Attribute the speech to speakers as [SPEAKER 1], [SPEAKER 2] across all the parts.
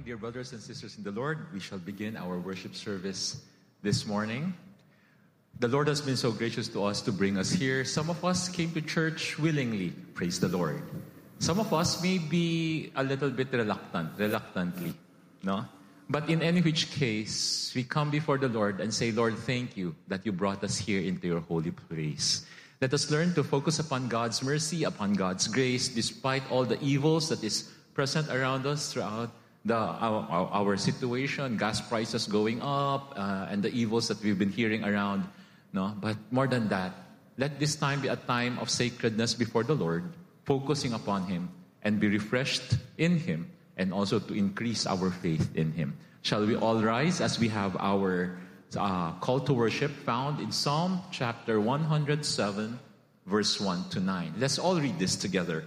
[SPEAKER 1] dear brothers and sisters in the Lord. We shall begin our worship service this morning. The Lord has been so gracious to us to bring us here. Some of us came to church willingly, praise the Lord. Some of us may be a little bit reluctantly, no? But in any which case, we come before the Lord and say, Lord, thank you that you brought us here into your holy place. Let us learn to focus upon God's mercy, upon God's grace, despite all the evils that is present around us throughout our situation, gas prices going up, and the evils that we've been hearing around. No, but more than that, let this time be a time of sacredness before the Lord, focusing upon Him and be refreshed in Him, and also to increase our faith in Him. Shall we all rise as we have our call to worship found in Psalm chapter 107, verse 1 to 9. Let's all read this together.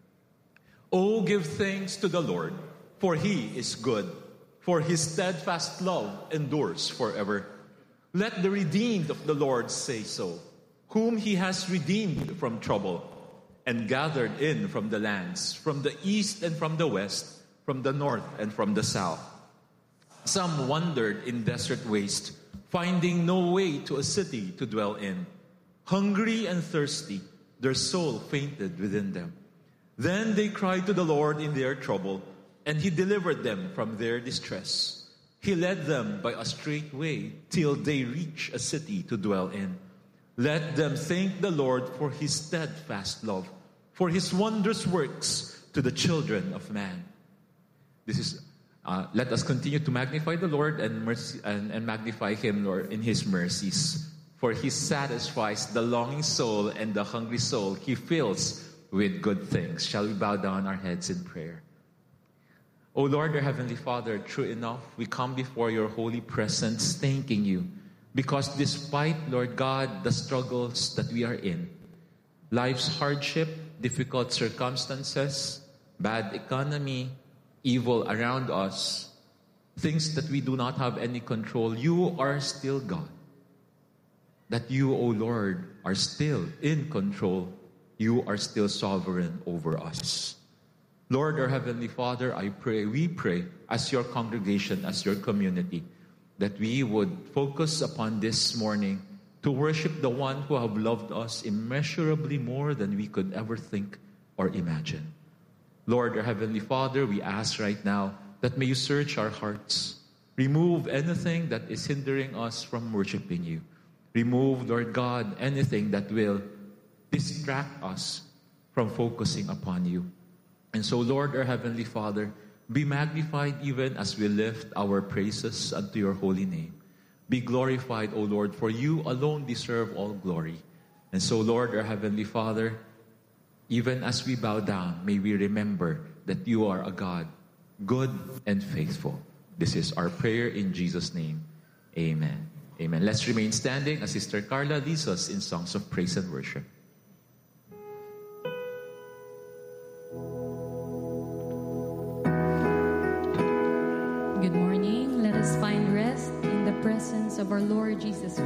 [SPEAKER 1] Oh, give thanks to the Lord, for He is good, for His steadfast love endures forever. Let the redeemed of the Lord say so, whom He has redeemed from trouble and gathered in from the lands, from the east and from the west, from the north and from the south. Some wandered in desert waste, finding no way to a city to dwell in. Hungry and thirsty, their soul fainted within them. Then they cried to the Lord in their trouble, and He delivered them from their distress. He led them by a straight way till they reach a city to dwell in. Let them thank the Lord for His steadfast love, for His wondrous works to the children of man. This is let us continue to magnify the Lord and magnify Him, Lord, in His mercies. For He satisfies the longing soul, and the hungry soul He fills with good things. Shall we bow down our heads in prayer? O Lord, our Heavenly Father, true enough, we come before your holy presence thanking you, because despite, Lord God, the struggles that we are in, life's hardship, difficult circumstances, bad economy, evil around us, things that we do not have any control, you are still God. That you, O Lord, are still in control. You are still sovereign over us. Lord, our Heavenly Father, we pray as your congregation, as your community, that we would focus upon this morning to worship the one who have loved us immeasurably more than we could ever think or imagine. Lord, our Heavenly Father, we ask right now that may you search our hearts. Remove anything that is hindering us from worshiping you. Remove, Lord God, anything that will distract us from focusing upon you. And so, Lord, our Heavenly Father, be magnified even as we lift our praises unto your holy name. Be glorified, O Lord, for you alone deserve all glory. And so, Lord, our Heavenly Father, even as we bow down, may we remember that you are a God, good and faithful. This is our prayer in Jesus' name. Amen. Amen. Let's remain standing as Sister Carla leads us in songs of praise and worship.
[SPEAKER 2] Good morning. Let us find rest in the presence of our Lord Jesus